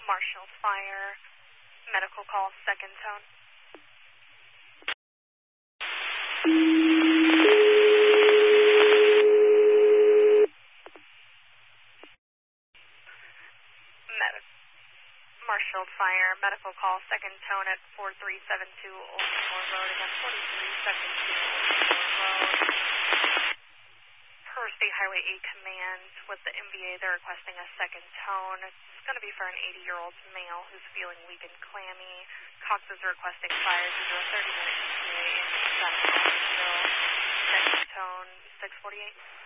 Marshall Fire, medical call, second tone. Marshall Fire, medical call, second tone at 4372 Oldmore Road, again 4372 Oldmore Road. Per State Highway 8 Command, with the MVA, they're requesting a second tone. It's going to be for an 80-year-old male who's feeling weak and clammy. Cox is requesting fire due to a 30-minute ETA in San Francisco. Second tone, 648.